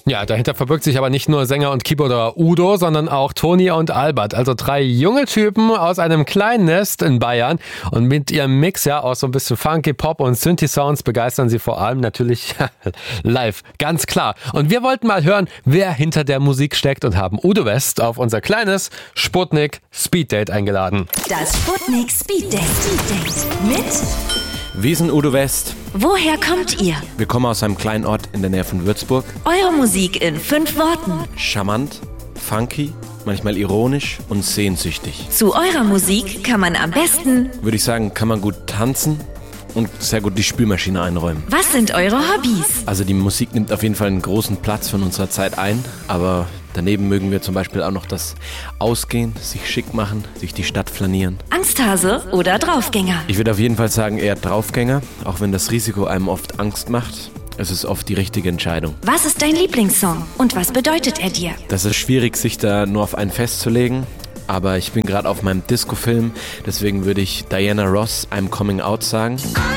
Ja, dahinter verbirgt sich aber nicht nur Sänger und Keyboarder Udo, sondern auch Toni und Albert. Also 3 junge Typen aus einem kleinen Nest in Bayern. Und mit ihrem Mix ja aus so ein bisschen Funky, Pop und Synthi-Sounds begeistern sie vor allem natürlich live. Ganz klar. Und wir wollten mal hören, wer hinter der Musik steckt und haben Udo West auf unser kleines Sputnik Speeddate eingeladen. Das Sputnik Speeddate mit... Wir sind Udo West. Woher kommt ihr? Wir kommen aus einem kleinen Ort in der Nähe von Würzburg. Eure Musik in 5 Worten. Charmant, funky, manchmal ironisch und sehnsüchtig. Zu eurer Musik kann man am besten... Würde ich sagen, kann man gut tanzen und sehr gut die Spülmaschine einräumen. Was sind eure Hobbys? Also die Musik nimmt auf jeden Fall einen großen Platz von unserer Zeit ein, aber daneben mögen wir zum Beispiel auch noch das Ausgehen, sich schick machen, sich die Stadt flanieren. Angsthase oder Draufgänger? Ich würde auf jeden Fall sagen eher Draufgänger, auch wenn das Risiko einem oft Angst macht. Es ist oft die richtige Entscheidung. Was ist dein Lieblingssong und was bedeutet er dir? Das ist schwierig, sich da nur auf einen festzulegen. Aber ich bin gerade auf meinem Disco-Film, deswegen würde ich Diana Ross, I'm Coming Out sagen.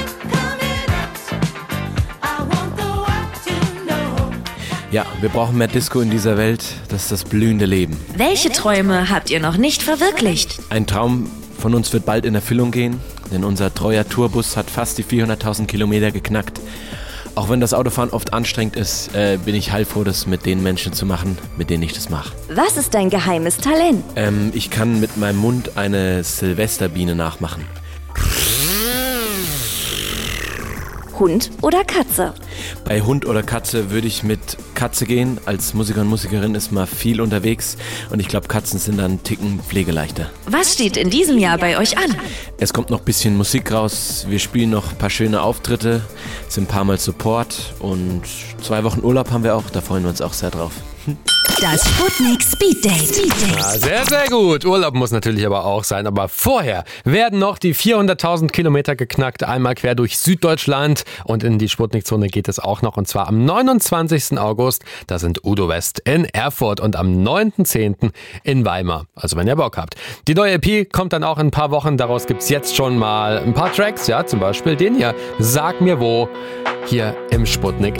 Ja, wir brauchen mehr Disco in dieser Welt, das ist das blühende Leben. Welche Träume habt ihr noch nicht verwirklicht? Ein Traum von uns wird bald in Erfüllung gehen, denn unser treuer Tourbus hat fast die 400.000 Kilometer geknackt. Auch wenn das Autofahren oft anstrengend ist, bin ich heilfroh, das mit den Menschen zu machen, mit denen ich das mache. Was ist dein geheimes Talent? Ich kann mit meinem Mund eine Silvesterbiene nachmachen. Hund oder Katze? Bei Hund oder Katze würde ich mit Katze gehen. Als Musiker und Musikerin ist man viel unterwegs und ich glaube, Katzen sind dann einen Ticken pflegeleichter. Was steht in diesem Jahr bei euch an? Es kommt noch ein bisschen Musik raus, wir spielen noch ein paar schöne Auftritte, sind ein paar Mal Support und 2 Wochen Urlaub haben wir auch, da freuen wir uns auch sehr drauf. Das Sputnik Speeddate. Ja, sehr, sehr gut. Urlaub muss natürlich aber auch sein. Aber vorher werden noch die 400.000 Kilometer geknackt. Einmal quer durch Süddeutschland. Und in die Sputnik-Zone geht es auch noch. Und zwar am 29. August. Da sind Udo West in Erfurt und am 9.10. in Weimar. Also wenn ihr Bock habt. Die neue EP kommt dann auch in ein paar Wochen. Daraus gibt's jetzt schon mal ein paar Tracks. Ja, zum Beispiel den hier. Sag mir wo. Hier im Sputnik